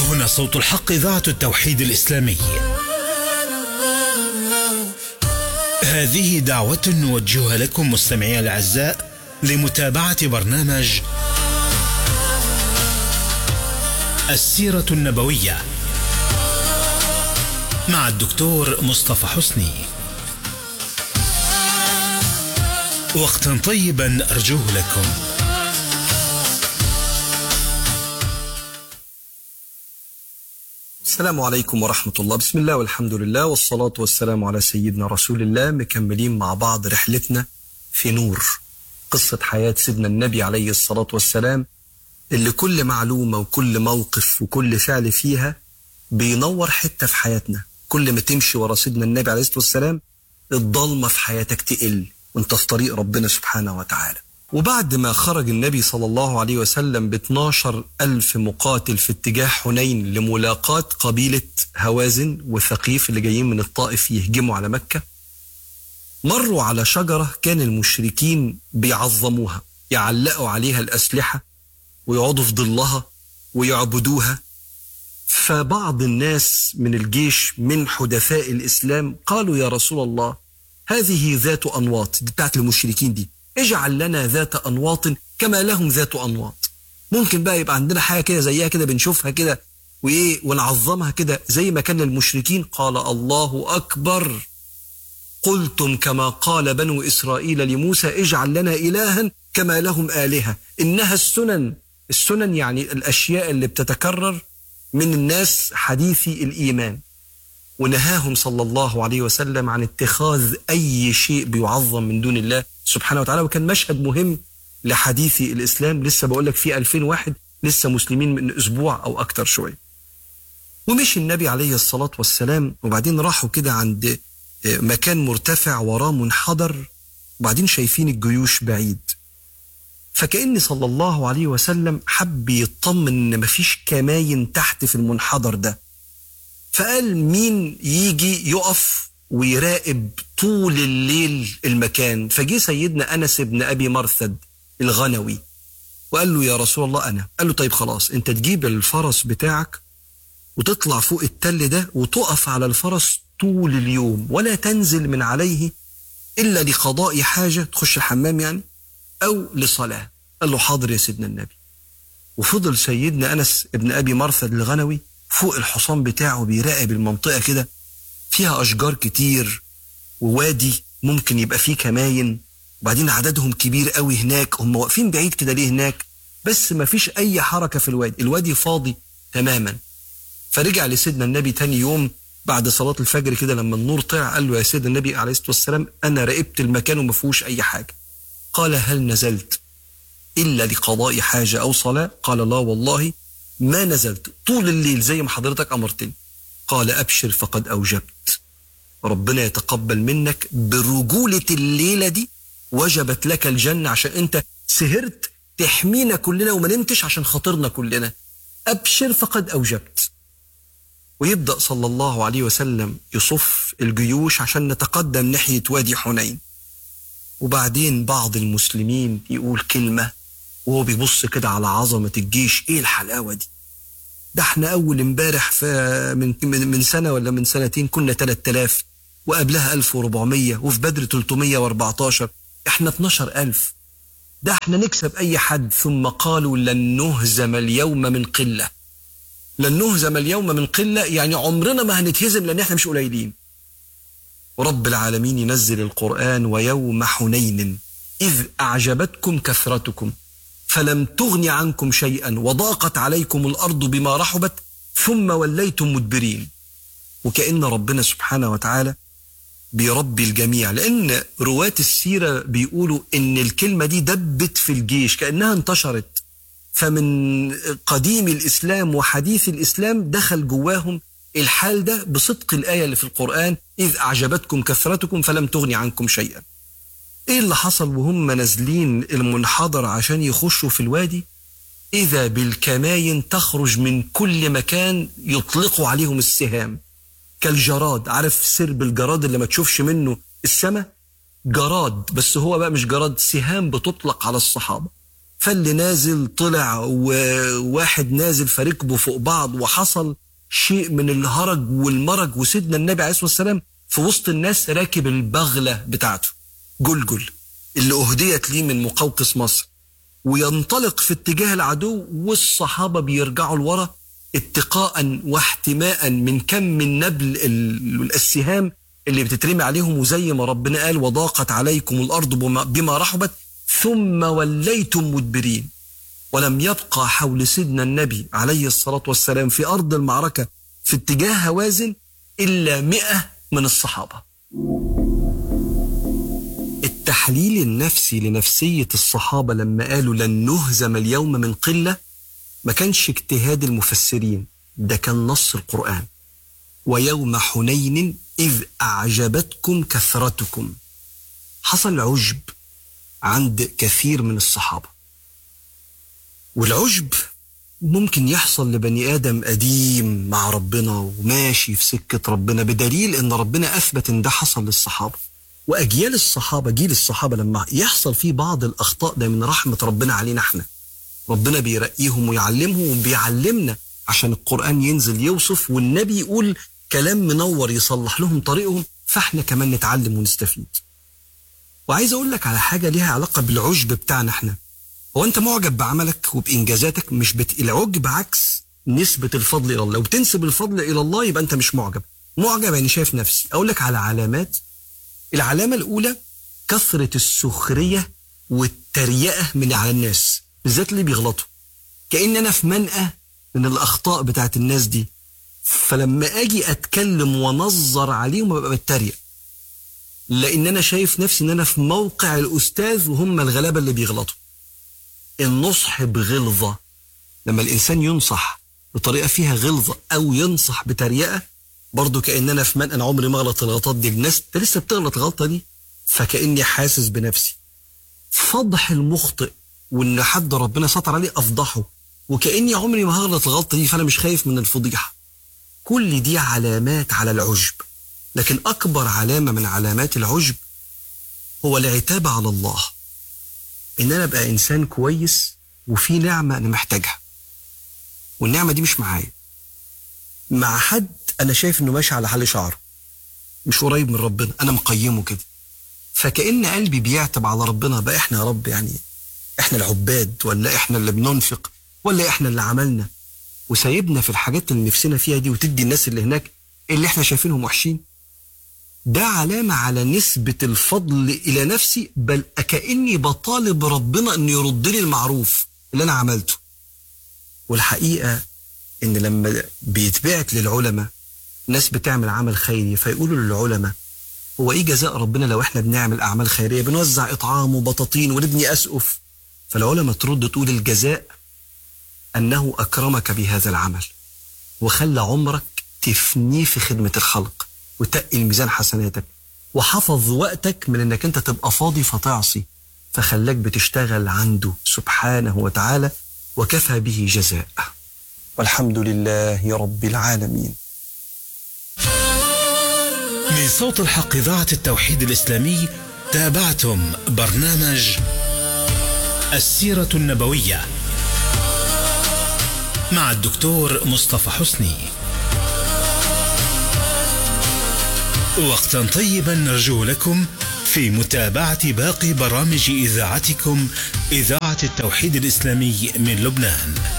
هنا صوت الحق، إذاعة التوحيد الإسلامي. هذه دعوة نوجهها لكم مستمعي الأعزاء لمتابعة برنامج السيرة النبوية مع الدكتور مصطفى حسني. وقتا طيبا أرجوه لكم. السلام عليكم ورحمة الله. بسم الله والحمد لله والصلاة والسلام على سيدنا رسول الله. مكملين مع بعض رحلتنا في نور، قصة حياة سيدنا النبي عليه الصلاة والسلام، اللي كل معلومة وكل موقف وكل فعل فيها بينور حتة في حياتنا. كل ما تمشي ورا سيدنا النبي عليه الصلاة والسلام الضلمة في حياتك تقل وانت في طريق ربنا سبحانه وتعالى. وبعد ما خرج النبي صلى الله عليه وسلم ب12,000 مقاتل في اتجاه حنين لملاقاة قبيلة هوازن وثقيف اللي جايين من الطائف يهجموا على مكة، مروا على شجرة كان المشركين بيعظموها، يعلقوا عليها الأسلحة ويقعدوا في ظلها ويعبدوها. فبعض الناس من الجيش من حدثاء الإسلام قالوا: يا رسول الله، هذه ذات أنواط، دي بتاعت المشركين دي، اجعل لنا ذات أنواط كما لهم ذات أنواط. ممكن بقى يبقى عندنا حاجة كده زيها كده بنشوفها كده وإيه ونعظمها كده زي ما كان المشركين. قال: الله أكبر، قلتم كما قال بنو إسرائيل لموسى اجعل لنا إلها كما لهم آلهة. إنها السنن. السنن يعني الأشياء اللي بتتكرر من الناس حديثي الإيمان. ونهاهم صلى الله عليه وسلم عن اتخاذ أي شيء بيعظم من دون الله سبحانه وتعالى. وكان مشهد مهم لحديثي الإسلام. لسه بقول لك في 2000 واحد لسه مسلمين من أسبوع أو أكتر شوية. ومشي النبي عليه الصلاة والسلام، وبعدين راحوا كده عند مكان مرتفع وراه منحدر، وبعدين شايفين الجيوش بعيد. فكأن صلى الله عليه وسلم حب يطمن إن مفيش كماين تحت في المنحدر ده. فقال: مين يجي يقف ويراقب طول الليل المكان؟ فجي سيدنا أنس بن أبي مرثد الغنوي وقال له: يا رسول الله أنا. قال له: طيب خلاص، أنت تجيب الفرس بتاعك وتطلع فوق التل ده وتقف على الفرس طول اليوم ولا تنزل من عليه إلا لقضاء حاجة، تخش الحمام يعني، أو لصلاة. قال له: حاضر يا سيدنا النبي. وفضل سيدنا أنس بن أبي مرثد الغنوي فوق الحصان بتاعه بيراقب المنطقة كده، فيها أشجار كتير ووادي ممكن يبقى فيه كماين، وبعدين عددهم كبير قوي هناك. هم واقفين بعيد كده ليه هناك؟ بس ما فيش أي حركة في الوادي، الوادي فاضي تماما. فرجع لسيدنا النبي تاني يوم بعد صلاة الفجر كده لما النور طلع، قال له: يا سيدنا النبي عليه الصلاة والسلام، أنا راقبت المكان وما فيهوش أي حاجة. قال: هل نزلت إلا لقضاء حاجة أو صلاة؟ قال: لا والله ما نزلت، طول الليل زي ما حضرتك أمرتني. قال: أبشر فقد أوجبت، ربنا يتقبل منك برجولة الليلة دي، وجبت لك الجنة، عشان أنت سهرت تحمينا كلنا وما نمتش عشان خاطرنا كلنا. أبشر فقد أوجبت. ويبدأ صلى الله عليه وسلم يصف الجيوش عشان نتقدم ناحية وادي حنين. وبعدين بعض المسلمين يقول كلمة وهو بيبص كده على عظمة الجيش: ايه الحلاوة دي؟ ده احنا اول امبارح من سنة ولا من سنتين كنا 3000، وقبلها 1400، وفي بدر 314، احنا 12,000. ده احنا نكسب اي حد. ثم قالوا: لن نهزم اليوم من قلة. لن نهزم اليوم من قلة يعني عمرنا ما هنتهزم لان احنا مش قليلين. ورب العالمين ينزل القرآن: ويوم حنين إذ أعجبتكم كثرتكم فلم تغن عنكم شيئا وضاقت عليكم الأرض بما رحبت ثم وليتم مدبرين. وكأن ربنا سبحانه وتعالى بيربي الجميع، لأن رواة السيرة بيقولوا إن الكلمة دي دبت في الجيش كأنها انتشرت. فمن قديم الإسلام وحديث الإسلام دخل جواهم الحال ده بصدق الآية اللي في القرآن: إذ أعجبتكم كثرتكم فلم تغن عنكم شيئا. إيه اللي حصل وهم نازلين المنحدر عشان يخشوا في الوادي؟ إذا بالكماين تخرج من كل مكان يطلقوا عليهم السهام كالجراد. عارف سرب الجراد اللي ما تشوفش منه السماء؟ جراد، بس هو بقى مش جراد، سهام بتطلق على الصحابة. فاللي نازل طلع وواحد نازل فركبوا فوق بعض، وحصل شيء من الهرج والمرج، وسيدنا النبي عليه الصلاة والسلام في وسط الناس راكب البغلة بتاعته جلجل اللي أهديت ليه من مقوقس مصر، وينطلق في اتجاه العدو، والصحابة بيرجعوا لورا اتقاء واحتماء من كم من نبل السهام اللي بتترمي عليهم. وزي ما ربنا قال وضاقت عليكم الأرض بما رحبت ثم وليتم مدبرين. ولم يبقى حول سيدنا النبي عليه الصلاة والسلام في أرض المعركة في اتجاه هوازن إلا 100 من الصحابة. التحليل النفسي لنفسية الصحابة لما قالوا لن نهزم اليوم من قلة ما كانش اجتهاد المفسرين، ده كان نص القرآن. ويوم حنين إذ أعجبتكم كثرتكم. حصل عجب عند كثير من الصحابة، والعجب ممكن يحصل لبني آدم قديم مع ربنا وماشي في سكة ربنا، بدليل إن ربنا أثبت إن ده حصل للصحابة. وأجيال الصحابة، جيل الصحابة لما يحصل فيه بعض الأخطاء ده من رحمة ربنا علينا احنا، ربنا بيرقيهم ويعلمهم وبيعلمنا عشان القرآن ينزل يوصف والنبي يقول كلام منور يصلح لهم طريقهم، فاحنا كمان نتعلم ونستفيد. وعايز أقول لك على حاجة ليها علاقة بالعجب بتاعنا احنا. هو أنت معجب بعملك وبإنجازاتك؟ مش العجب عكس نسبة الفضل إلى الله، لو بتنسب الفضل إلى الله يبقى أنت مش معجب. معجب يعني شايف نفسي. أقول لك على علامات. العلامة الأولى كثرة السخرية والتريقة من على الناس، بالذات اللي بيغلطوا، كأن أنا في منأى من الأخطاء بتاعت الناس دي، فلما أجي أتكلم ونظر عليهم ببقى بتريق، لأن أنا شايف نفسي إن أنا في موقع الأستاذ وهم الغلابة اللي بيغلطوا. النصح بغلظة، لما الإنسان ينصح بطريقة فيها غلظة أو ينصح بتريقة، برضو كأن أنا في منأى أنا عمري ما أغلط الغلطات دي، الناس لسه بتغلط الغلطة دي، فكأني حاسس بنفسي. فضح المخطئ وإن حد ربنا سطر عليه أفضحه، وكأني عمري ما هغلط الغلطة دي، فأنا مش خايف من الفضيحة. كل دي علامات على العجب. لكن أكبر علامة من علامات العجب هو العتاب على الله، إن أنا أبقى إنسان كويس وفي نعمة أنا محتاجها، والنعمة دي مش معايا، مع حد أنا شايف إنه ماشي على حل شعره، مش قريب من ربنا، أنا مقيمه كده، فكأن قلبي بيعتب على ربنا. بقى إحنا يا رب يعني إحنا العباد، ولا إحنا اللي بننفق، ولا إحنا اللي عملنا، وسايبنا في الحاجات اللي نفسنا فيها دي، وتدي الناس اللي هناك اللي إحنا شايفينهم وحشين. ده علامة على نسبة الفضل إلى نفسي، بل كأني بطالب ربنا أن يرد لي المعروف اللي أنا عملته. والحقيقة إن لما بيتبعت للعلماء ناس بتعمل عمل خيري، فيقولوا للعلماء هو إيه جزاء ربنا لو إحنا بنعمل أعمال خيرية، بنوزع إطعام وبطاطين ونبني أسقف؟ فالعلماء ترد تقول الجزاء أنه أكرمك بهذا العمل وخلى عمرك تفنيه في خدمة الخلق وتقل ميزان حسناتك، وحفظ وقتك من انك انت تبقى فاضي فتعصي، فخلاك بتشتغل عنده سبحانه وتعالى، وكفى به جزاء. والحمد لله رب العالمين. من صوت الحق إذاعة التوحيد الإسلامي تابعتم برنامج السيرة النبوية مع الدكتور مصطفى حسني. وقتا طيبا نرجو لكم في متابعة باقي برامج إذاعتكم إذاعة التوحيد الإسلامي من لبنان.